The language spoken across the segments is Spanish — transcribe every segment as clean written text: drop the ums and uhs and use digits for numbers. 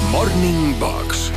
Morning Box.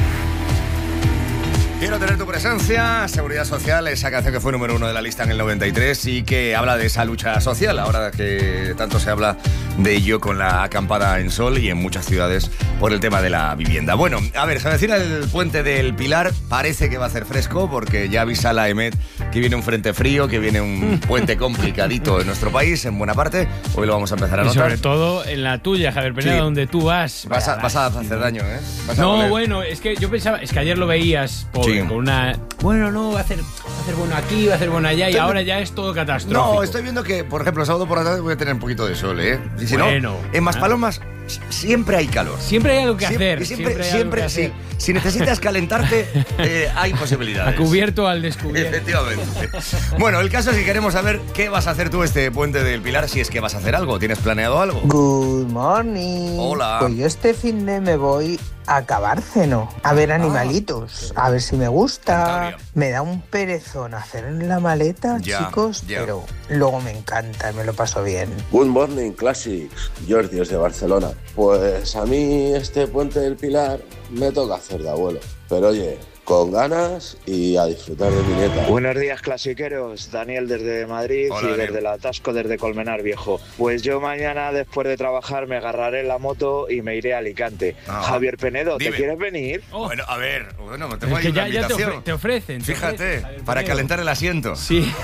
Quiero tener tu presencia, Seguridad Social, esa canción que fue número 1 de la lista en el 93 y que habla de esa lucha social, ahora que tanto se habla de ello con la acampada en Sol y en muchas ciudades por el tema de la vivienda. Bueno, a ver, se avecina el puente del Pilar, parece que va a hacer fresco porque ya avisa la EMET que viene un frente frío, que viene un puente complicadito en nuestro país, en buena parte. Hoy lo vamos a empezar a notar. Y sobre todo en la tuya, Javier Peneda, Sí. donde tú vas. Vas a hacer daño, ¿eh? Vas a No, doler. bueno, es que yo pensaba, es que ayer lo veías Sí. con una... Bueno, no, va a hacer bueno aquí, va a hacer bueno allá y ahora ya es todo catastrófico. No, estoy viendo que, por ejemplo, el sábado por la tarde voy a tener un poquito de sol, ¿eh? Y si Bueno, no, en Maspalomas siempre hay calor. Siempre hay algo que Siempre, hacer. siempre, hay algo que sí. hacer. Si necesitas calentarte, hay posibilidades. A cubierto al descubierto. Efectivamente. Bueno, el caso es que queremos saber qué vas a hacer tú este puente del Pilar, si es que vas a hacer algo. ¿Tienes planeado algo? Good morning. Hola. Pues yo este fin de me voy a Cabárceno a ver animalitos, a ver si me gusta. Cantabria. Me da un perezón hacer la maleta, Ya, chicos, ya. pero luego me encanta y me lo paso bien. Good morning, Classics. Jordi desde Barcelona. Pues a mí este puente del Pilar me toca hacer de abuelo. Pero oye, con ganas y a disfrutar de mi nieta. Buenos días, clasiqueros. Daniel desde Madrid. Hola, y Daniel. desde el Atasco, desde Colmenar Viejo. Pues yo mañana, después de trabajar, me agarraré en la moto y me iré a Alicante. Ah. Javier Penedo, Dime. ¿te quieres venir? Oh, Bueno, a ver, me tengo es ahí que una ya te, invitación. te ofrecen. Fíjate, Javier para Penedo. calentar el asiento. Sí.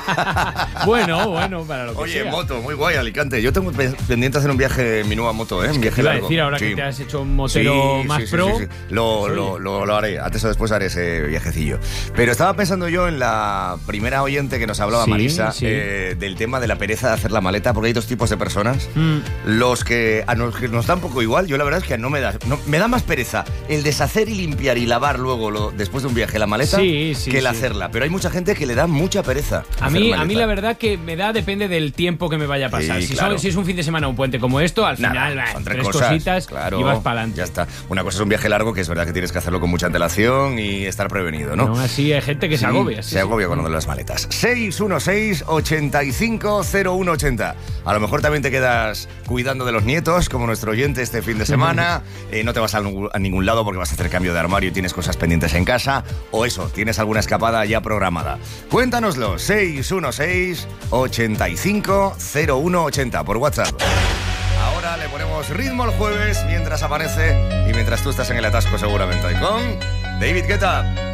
bueno, para lo que Oye, sea. en moto, muy guay, Alicante. Yo tengo pendiente hacer un viaje en mi nueva moto, ¿eh? Un viaje Te iba a largo. decir, ahora Sí. que te has hecho un motero Sí, más sí, pro. sí, sí. Lo haré. Antes o después haré ese viajecillo. Pero estaba pensando yo en la primera oyente que nos hablaba, Sí, Marisa, sí. del tema de la pereza de hacer la maleta, porque hay dos tipos de personas. Los que a nos da un poco igual, yo la verdad es que me da más pereza el deshacer y limpiar y lavar luego después de un viaje la maleta Sí, que el sí. hacerla. Pero hay mucha gente que le da mucha pereza. A hacer mí maleta. la verdad que me da, depende del tiempo que me vaya a pasar. Sí, si, claro. si es un fin de semana o un puente como esto, al Nada, final son tres cosas, cositas claro, y vas para adelante. Ya está. Una cosa es un viaje largo, que es verdad que tienes que hacerlo con mucha antelación y estar prevenido, ¿no? Aún así hay gente que se agobia. Se agobia con lo de las maletas. 616-850180. A lo mejor también te quedas cuidando de los nietos, como nuestro oyente este fin de semana. No te vas a ningún lado porque vas a hacer cambio de armario y tienes cosas pendientes en casa. O eso, tienes alguna escapada ya programada. Cuéntanoslo. 616-850180 por WhatsApp. Ahora le ponemos ritmo al jueves mientras amanece y mientras tú estás en el atasco seguramente. Con David Guetta.